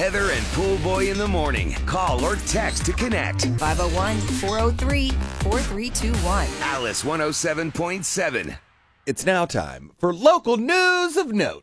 Heather and Pool Boy in the morning. Call or text to connect. 501-403-4321. Alice 107.7. It's now time for local news of note.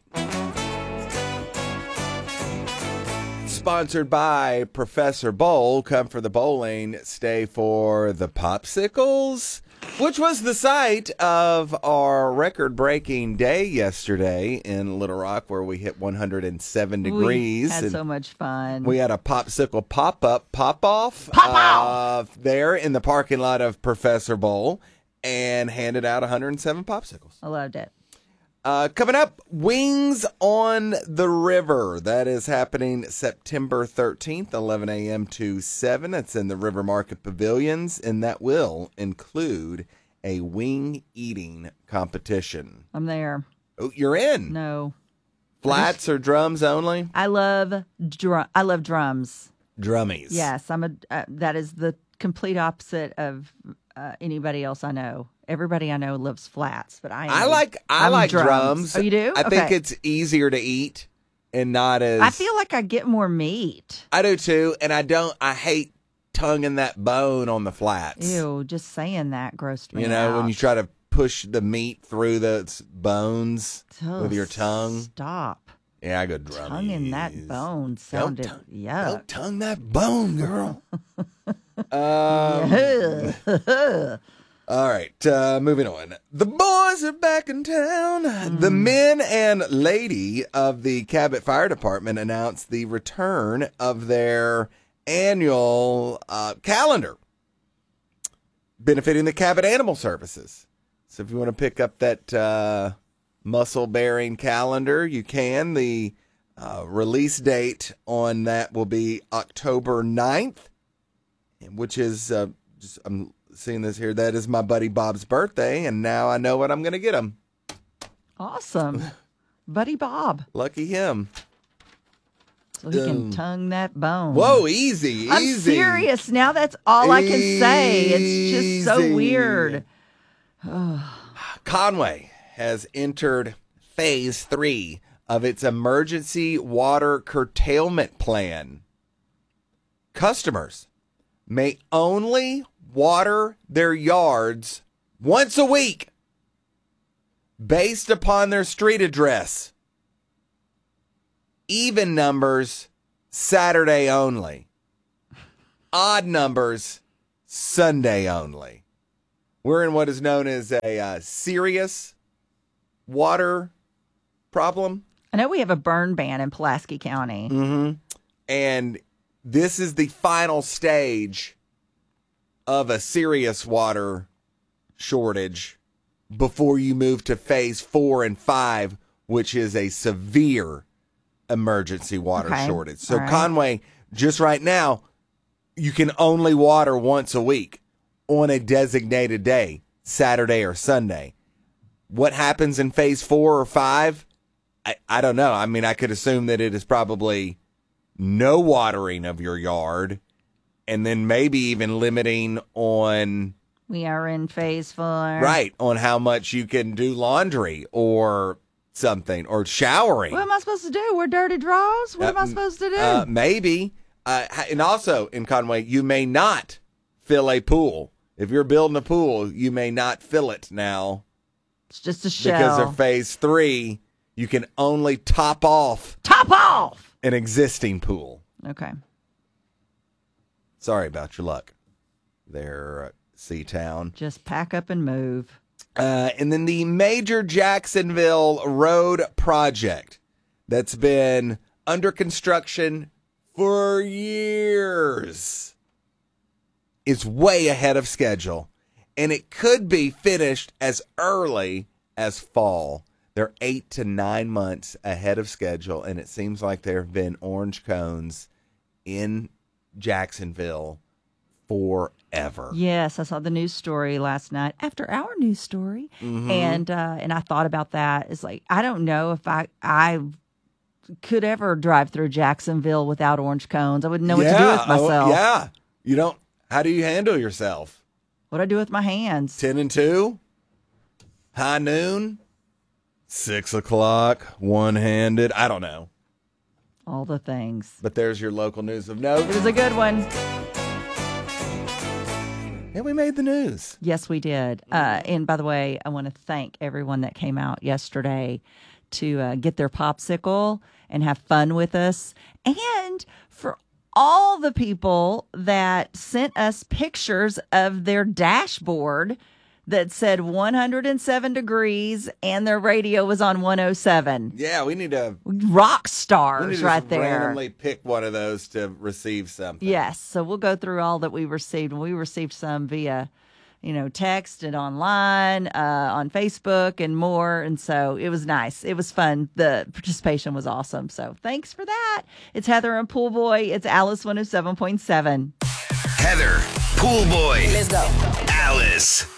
Sponsored by Professor Bowl. Come for the bowling, stay for the popsicles, which was the site of our record-breaking day yesterday in Little Rock, where we hit 107 degrees. We had so much fun. We had a popsicle pop-up, pop-off there in the parking lot of Professor Bowl and handed out 107 popsicles. I loved it. Coming up, Wings on the River. That is happening September 13th, 11 a.m. to 7. That's in the River Market Pavilions, and that will include a wing eating competition. I'm there. Oh, you're in? No. Flats or drums only? I love drums. Drummies. Yes, that is the complete opposite of anybody else I know. Everybody I know loves flats, but I like drums. Oh, you do? I think it's easier to eat and not as... I feel like I get more meat. I do too, and I hate tonguing that bone on the flats. Ew, just saying that grossed me out. You know, when you try to push the meat through the bones with your tongue. Stop. Yeah, I go drummies. Tonguing that bone sounded yuck. Don't tongue that bone, girl. All right, moving on. The boys are back in town. The men and lady of the Cabot Fire Department announced the return of their annual calendar benefiting the Cabot Animal Services. So if you want to pick up that muscle-bearing calendar, you can. The release date on that will be October 9th, which is, I'm seeing this here, that is my buddy Bob's birthday, and now I know what I'm going to get him. Awesome. Buddy Bob. Lucky him. So he can tongue that bone. Whoa, easy. I'm serious. Now that's all I can say. It's just so weird. Conway has entered phase 3 of its emergency water curtailment plan. Customers may only water their yards once a week based upon their street address. Even numbers, Saturday only. Odd numbers, Sunday only. We're in what is known as a serious water problem. I know we have a burn ban in Pulaski County. Mm-hmm. And this is the final stage of a serious water shortage before you move to phase 4 and 5, which is a severe emergency water shortage. So Conway, just right now, you can only water once a week on a designated day, Saturday or Sunday. What happens in phase 4 or 5? I don't know. I mean, I could assume that it is probably no watering of your yard, and then maybe even limiting on... We are in phase 4. Right, on how much you can do laundry or something, or showering. What am I supposed to do? Wear dirty drawers? What am I supposed to do? Maybe. And also, in Conway, you may not fill a pool. If you're building a pool, you may not fill it now. It's just a shell. Because of phase 3, you can only top off an existing pool. Okay. Sorry about your luck there, Seatown. Just pack up and move. And then the major Jacksonville road project that's been under construction for years is way ahead of schedule. And it could be finished as early as fall. They're 8 to 9 months ahead of schedule, and it seems like there have been orange cones in Jacksonville forever. Yes, I saw the news story last night after our news story, and I thought about that. It's like, I don't know if I could ever drive through Jacksonville without orange cones. I wouldn't know what to do with myself. Yeah, you don't. How do you handle yourself? What do I do with my hands? 10 and 2, high noon, 6 o'clock, one-handed. I don't know. All the things. But there's your local news of note. It was a good one. And we made the news. Yes, we did. And by the way, I want to thank everyone that came out yesterday to get their popsicle and have fun with us. And for all the people that sent us pictures of their dashboard that said 107 degrees and their radio was on 107. Yeah, we need to Rock stars right just there. randomly pick one of those to receive something. Yes. So we'll go through all that we received. We received some via, text and online, on Facebook and more. And so it was nice. It was fun. The participation was awesome. So thanks for that. It's Heather and Pool Boy. It's Alice 107.7. Heather, Pool Boy. Let's go. Alice.